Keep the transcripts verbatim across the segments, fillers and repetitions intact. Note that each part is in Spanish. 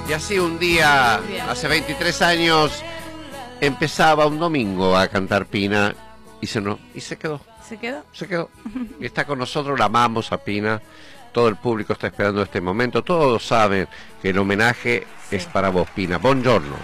Y así un día, hace veintitrés años, empezaba un domingo a cantar Pina y se, no, y se quedó. ¿Se quedó? Se quedó. Y está con nosotros, la amamos a Pina. Todo el público está esperando este momento. Todos saben que el homenaje sí. es para vos, Pina. Buongiorno.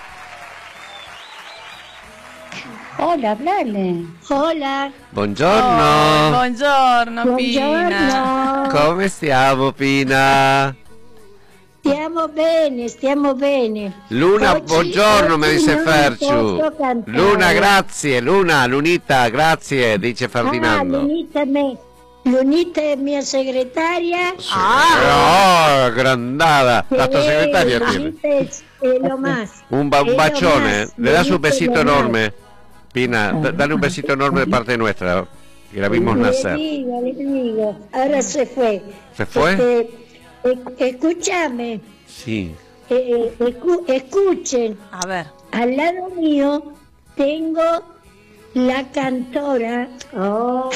Hola, hablale. Hola. Buongiorno. Oh, buongiorno, Pina. Come stiamo, Pina? Stiamo bene, stiamo bene. Luna, oggi, buongiorno, oggi mi dice Ferciu. Luna, grazie. Luna, Lunita, grazie, dice Ferdinando. Ah, Lunita, me, Lunita è mia segretaria. Sì. Ah, oh, grandada. La tua segretaria tiene. Es, eh, lo más. Un, ba un bacione. Más. Le das un besito enorme. Pina, dale un besito enorme de parte nuestra. Que la vimos nacer. Le digo, le digo. Ahora se fue. ¿Se fue? Este, Escúchame. Sí. Eh, escu escuchen. A ver. Al lado mío tengo la cantora. Oh.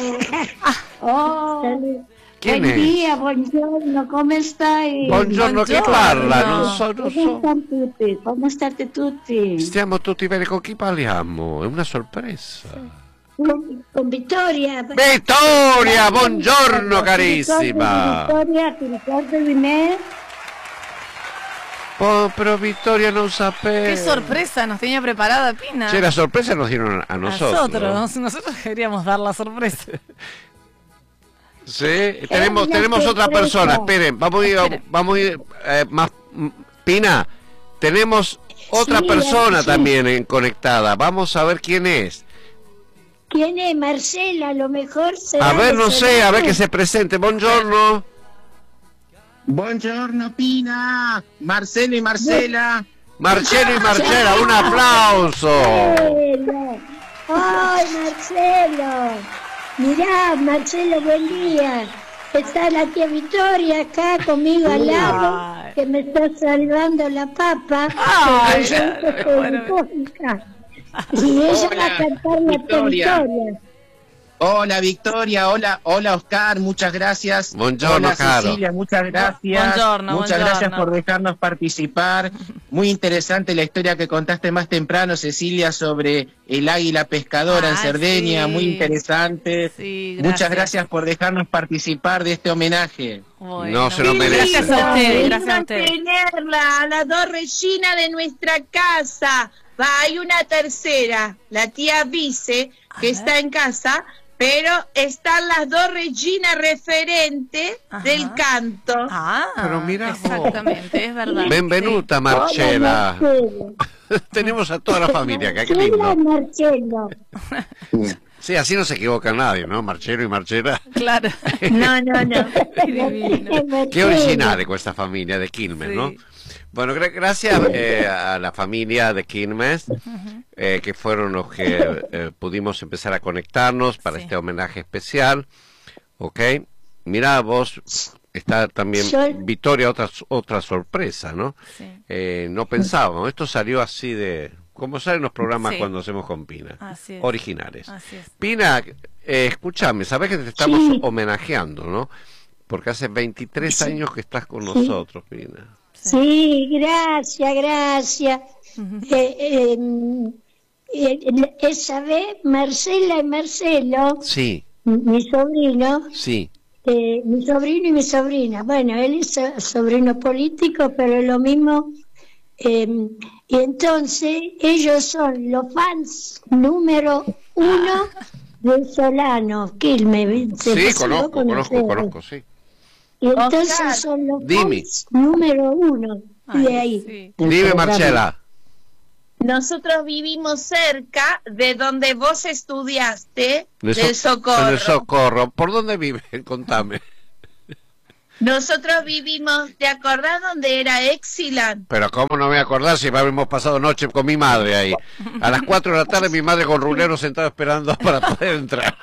oh. ¿Quién Buen es? día, buongiorno, come stai? Buongiorno, che parla? Non so, non so. Come state tutti? Come state tutti? Stiamo tutti bene, con chi parliamo? È una sorpresa. Sì. Con, con Vittoria. Vittoria, buongiorno carissima. Vittoria, ti ricordi di me? Oh, pero Victoria non sapeva. Qué sorpresa nos tenía preparada Pina. Che, la sorpresa nos dieron a nosotros. Nosotros, nosotros queríamos dar la sorpresa. Sí, tenemos tenemos otra persona. Esperen, vamos a ir, vamos a ir eh, más. Pina, tenemos otra sí, persona sí. también en, conectada. Vamos a ver quién es. ¿Quién es? Marcela, a lo mejor será. A ver, no sé, a ver que se presente. Buongiorno. Buongiorno, Pina. Marcelo y Marcela. Marcelo y Marcela, un aplauso. Marcelo. ¡Ay, Marcelo! Mirá, Marcelo, buen día. Está la tía Victoria acá conmigo al lado, Ay. que me está salvando la papa. Ay, yo claro, bueno. Y ella Hola, va a cantar la Victoria. Victoria. Hola, Victoria. Hola, hola, Oscar. Muchas gracias. Buongiorno, hola, caro. Cecilia. Muchas gracias. Buongiorno, muchas buongiorno. gracias por dejarnos participar. Muy interesante la historia que contaste más temprano, Cecilia, sobre el águila pescadora en Ah, Cerdeña. sí. Muy interesante. Sí, gracias. Muchas gracias por dejarnos participar de este homenaje. Bueno, No se lo merece. Gracias a ustedes, gracias a ustedes. tenerla, a las dos Regina de nuestra casa. Va, hay una tercera, la tía Vice, que está en casa, pero están las dos Regina referentes Ajá. del canto. Ah, Pero mira vos. exactamente, es verdad. Benvenuta, Marcela. Hola, Marcelo. Tenemos a toda la familia acá, qué Marcela, lindo. Marcelo. Sí, así no se equivoca nadie, ¿no? Marcelo y Marcela. Sí, claro. No, no, no. Divino. Qué originale questa familia de Quilmes, Sí. ¿no? Bueno, gra gracias eh, a la familia de Quilmes, eh, que fueron los que eh, pudimos empezar a conectarnos para Sí. este homenaje especial. ¿Ok? Mira, vos, está también Soy- Victoria, otra, otra sorpresa, ¿no? Sí. Eh, no pensábamos, esto salió así de... Como salen los programas Sí. cuando hacemos con Pina, Así es. originales. Así es. Pina, eh, escúchame, sabés que te estamos Sí. homenajeando, ¿no? Porque hace veintitrés Sí. años que estás con nosotros, Pina. Sí, gracias, gracias. eh, eh, eh, esa vez, Marcela y Marcelo, Sí, mi sobrino, sí. eh, mi sobrino y mi sobrina, bueno, él es so- sobrino político, pero es lo mismo. eh, y entonces ellos son los fans número uno de Solano, Quilmes. se- Sí, se lo conozco, conozco, conocés. conozco, sí. Y entonces Oscar, son los dime. fans número uno Ay, de ahí. sí. del Dime, programa. Marcela. Nosotros vivimos cerca de donde vos estudiaste, De del So- Socorro. del Socorro. ¿Por dónde viven? Contame. Nosotros vivimos, ¿te acordás dónde era Exilan? Pero cómo no me voy a acordar si habíamos pasado noche con mi madre ahí. A las cuatro de la tarde mi madre con rulero sentado esperando para poder entrar.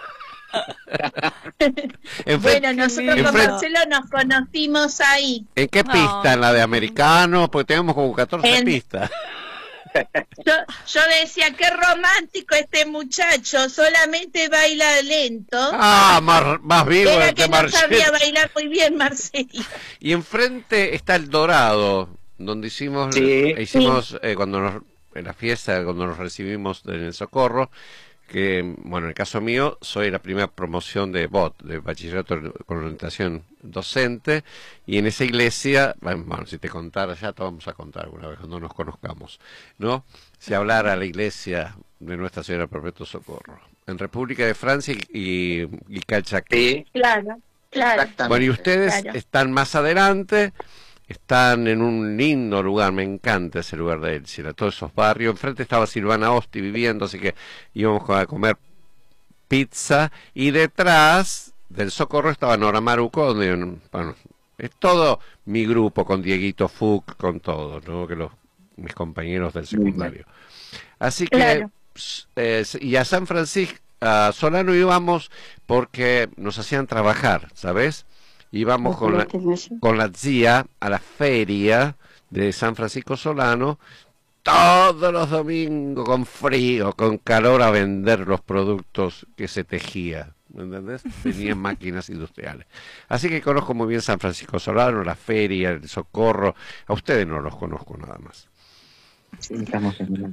En Bueno, frente- nosotros en con frente- Marcelo nos conocimos ahí. ¿En qué No. pista? ¿En la de americanos? Porque tenemos como catorce En- pistas. Yo, yo decía, qué romántico este muchacho, solamente baila lento. Ah, más, más vivo Era el que que no sabía Marcelo. bailar muy bien, Marcelo. Y enfrente está el Dorado. donde hicimos, Sí. hicimos eh, cuando nos, en la fiesta, cuando nos recibimos en el Socorro, que, bueno, en el caso mío, soy la primera promoción de B O T, de Bachillerato con Orientación Docente, y en esa iglesia, bueno, si te contara, ya te vamos a contar alguna vez cuando nos conozcamos, ¿no? Si hablara la iglesia de Nuestra Señora Perpetuo Socorro, en República de Francia y, y Calchaquí. Sí, Claro, claro. exactamente. Bueno, y ustedes Claro. están más adelante, están en un lindo lugar, me encanta ese lugar de Elcira, todos esos barrios. Enfrente estaba Silvana Osti viviendo, así que íbamos a comer pizza, y detrás del Socorro estaba Nora Maruco, donde, bueno, es todo mi grupo, con Dieguito Fuc, con todos, ¿no? Que los, mis compañeros del secundario. Así que, Claro. eh, y a San Francisco, a Solano íbamos porque nos hacían trabajar, ¿sabes? Íbamos con la, con la T I A a la feria de San Francisco Solano todos los domingos, con frío, con calor, a vender los productos que se tejía, ¿me entendés? Tenían máquinas industriales. Así que conozco muy bien San Francisco Solano, la feria, el Socorro. A ustedes no los conozco nada más. Sí, estamos en...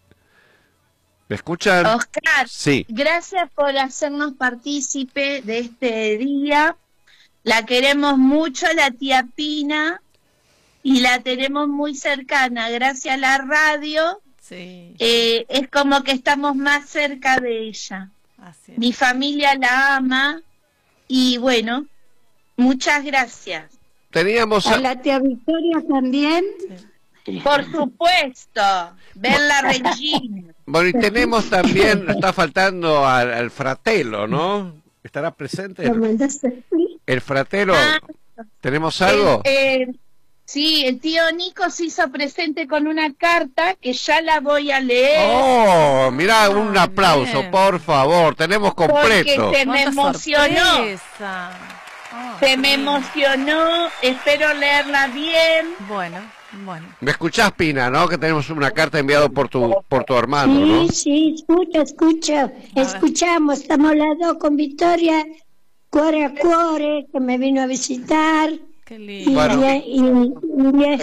¿Me escuchan? Oscar, Sí. gracias por hacernos partícipe de este día. La queremos mucho, la tía Pina, y la tenemos muy cercana. Gracias a la radio, Sí, eh, es como que estamos más cerca de ella. así es. Mi familia la ama, y bueno, muchas gracias. Teníamos... A la tía Victoria también. Por supuesto, verla Regina. Bueno, y tenemos también, nos está faltando al, al Fratello, ¿no? ¿Estará presente? Lo El, mandaste. el Fratello, Ah, ¿tenemos algo? Eh, eh, sí, el tío Nico se hizo presente con una carta que ya la voy a leer. Oh, mirá, un Ah, aplauso, bien. por favor, tenemos Porque completo. se me ¡Cuánta emocionó. sorpresa! Ah, Se qué me lindo. emocionó, espero leerla bien. Bueno, bueno. Me escuchás, Pina, ¿no? Que tenemos una carta enviada por tu por tu hermano, ¿no? Sí, sí, escucha, escucha. Escuchamos, estamos hablando con Victoria, cuore a cuore, que me vino a visitar. Qué Y, lindo. Bueno. y-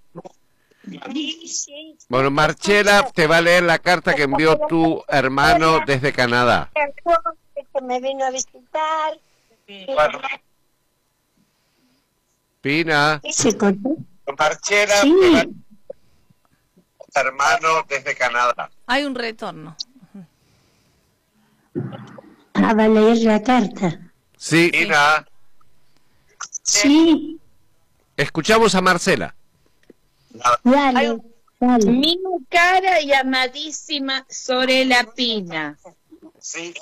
y- y- Bueno, Marcela te va a leer la carta que envió tu hermano desde Canadá. que me vino a visitar. Pina, Y se cortó. Marcela Sí. hermano desde Canadá. Hay un retorno. Ah, va a leer la carta. Sí, Pina, Sí, escuchamos a Marcela. dale, dale. Mi cara y amadísima Sorella Pina. Sí.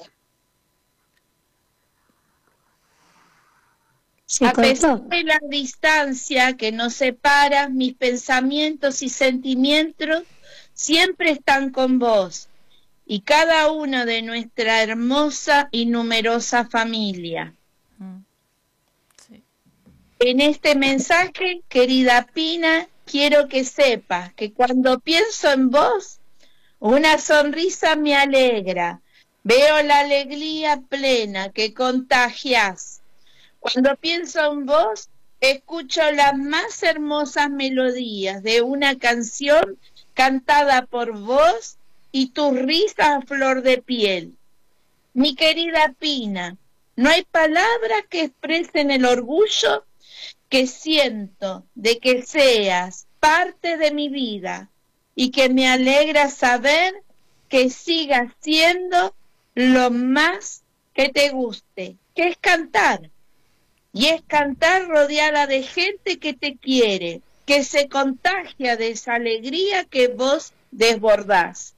Se A pesar cortó. de la distancia que nos separa, mis pensamientos y sentimientos siempre están con vos y cada uno de nuestra hermosa y numerosa familia. Mm. Sí. En este mensaje, querida Pina, quiero que sepas que cuando pienso en vos, una sonrisa me alegra. Veo la alegría plena que contagias. Cuando pienso en vos, escucho las más hermosas melodías de una canción cantada por vos y tu risa a flor de piel. Mi querida Pina, no hay palabras que expresen el orgullo que siento de que seas parte de mi vida y que me alegra saber que sigas siendo lo más que te guste, que es cantar. Y es cantar rodeada de gente que te quiere, que se contagia de esa alegría que vos desbordás.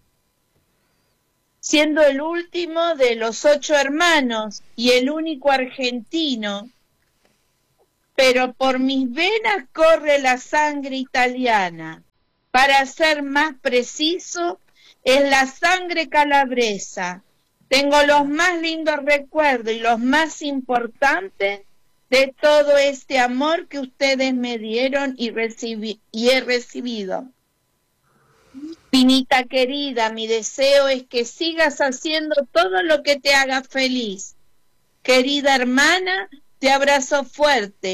Siendo el último de los ocho hermanos y el único argentino, pero por mis venas corre la sangre italiana. Para ser más preciso, es la sangre calabresa. Tengo los más lindos recuerdos y los más importantes de todo este amor que ustedes me dieron y, recibí, y he recibido. Pinita querida, mi deseo es que sigas haciendo todo lo que te haga feliz. Querida hermana, te abrazo fuerte,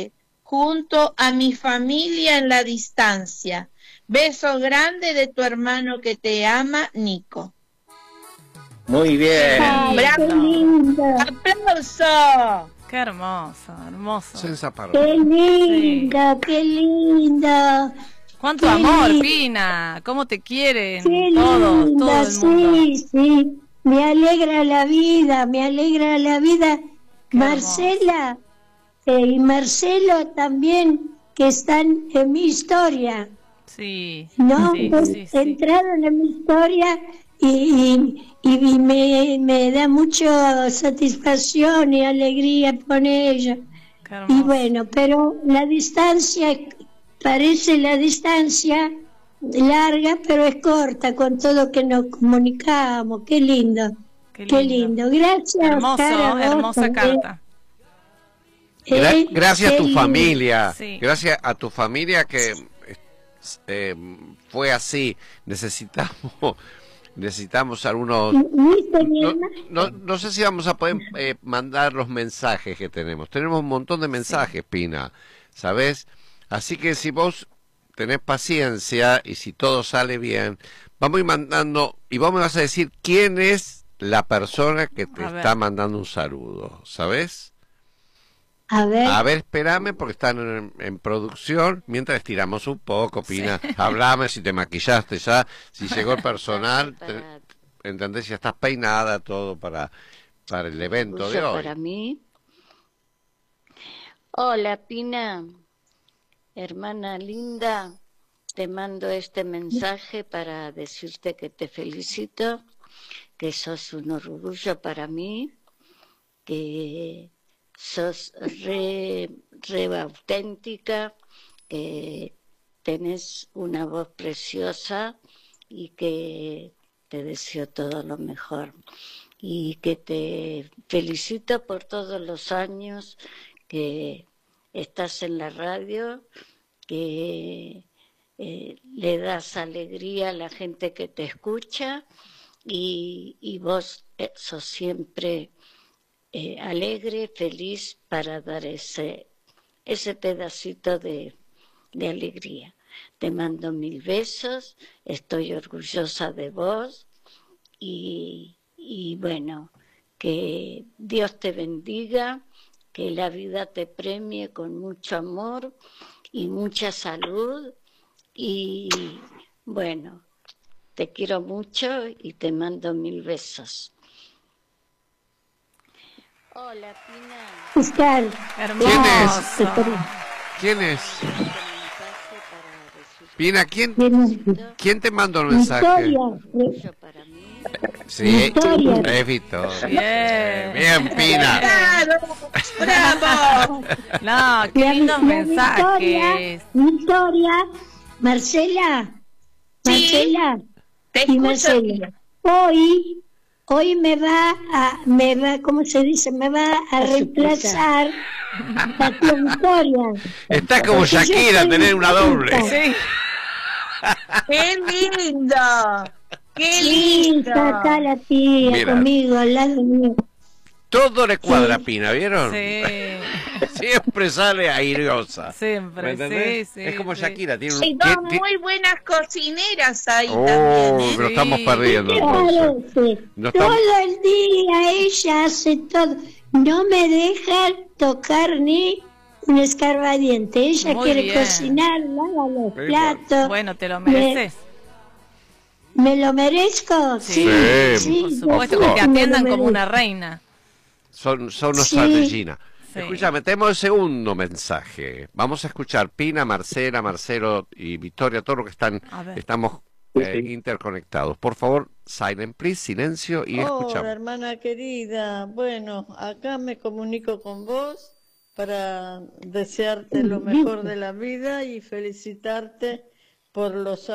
junto a mi familia en la distancia. Beso grande de tu hermano que te ama, Nico. Muy bien. Ay, qué ¡Bravo! lindo, ¡Aplauso! Qué hermoso, hermoso. Senza parole. qué lindo, qué lindo. ¿Cuánto Qué amor, lindo. Pina? ¿Cómo te quieren Qué todos, lindo, todo el mundo? sí, sí. Me alegra la vida, me alegra la vida. Qué Marcela eh, y Marcelo también, que están en mi historia, Sí, ¿no? sí, Pues, sí, sí. entraron en mi historia y, y, y me, me da mucha satisfacción y alegría con ella. Qué Y hermoso. bueno, pero la distancia, parece la distancia larga, pero es corta con todo que nos comunicamos. Qué lindo, Qué qué lindo. lindo. Gracias, Hermoso, Cara, vos hermosa también. carta. Gra- Eh, gracias a qué tu lindo. familia, Sí. gracias a tu familia que eh, fue así. Necesitamos, necesitamos algunos. ¿Viste, mi No, hermana? no, no sé si vamos a poder eh, mandar los mensajes que tenemos. Tenemos un montón de mensajes, Pina, ¿sabes? Así que si vos tenés paciencia y si todo sale bien, vamos a ir mandando y vos me vas a decir quién es la persona que te A ver. está mandando un saludo, ¿sabes? A ver, A ver, espérame porque están en, en producción. Mientras estiramos un poco, Pina. Hablame si te maquillaste ya, si llegó el personal. te- ¿Entendés? Ya estás peinada, todo para, para el evento de Orgullo hoy. para mí. Hola, Pina, hermana linda, te mando este mensaje para decirte que te felicito, que sos un orgullo para mí, que sos re, re auténtica, que tenés una voz preciosa y que te deseo todo lo mejor. Y que te felicito por todos los años que estás en la radio, que eh, le das alegría a la gente que te escucha y, y vos eh, sos siempre eh, alegre, feliz para dar ese, ese pedacito de, de alegría. Te mando mil besos, estoy orgullosa de vos y, y bueno, que Dios te bendiga, que la vida te premie con mucho amor y mucha salud y bueno, te quiero mucho y te mando mil besos. Hola, Pina. Oscar, Hermoso. ¿Quién es? Este mensaje para decirte Pina, ¿quién, Victoria, ¿quién te mandó el mensaje? orgullo para mí. Sí, Victoria. es Victoria. Bien. Bien, Pina. ¡Claro! ¡Bravo! No, qué la- lindos la Victoria, mensajes. Victoria, Marcela, Sí. Marcela Te y escucho. Marcela. Hoy, hoy me va a, me va, ¿cómo se dice? Me va a A reemplazar la tía Victoria. Está como Porque yo Shakira, soy tener una doble. distinta. Sí. ¡Qué lindo! ¡Qué Sí, lindo! está acá la tía Mira. conmigo, al lado mío. Todo le cuadra a Sí. Pina, ¿vieron? Sí. Siempre sale airosa. ¿Me Siempre, entendés? sí, sí. Es como sí. Shakira, tiene un... Hay dos tie- tie- muy buenas cocineras ahí Oh, también, ¿eh? lo estamos Sí. perdiendo ¿Qué entonces. parece? No estamos- Todo el día ella hace todo. No me deja tocar ni un escarbadiente. Ella Muy quiere bien. cocinar, lava los Muy platos. Bueno, te lo Me- mereces. ¿Me lo merezco? Sí, Sí, Sí, Por sí. supuesto of que te course. me lo atiendan como merezco. una reina. Son, son unos Sí. sardellina. Sí. Escúchame, tenemos el segundo mensaje. Vamos a escuchar Pina, Marcela, Marcelo y Victoria, todo lo que están, A ver. estamos eh, interconectados. Por favor, silent please, silencio y Hola, escuchamos. hermana querida. Bueno, acá me comunico con vos para desearte lo mejor de la vida y felicitarte por los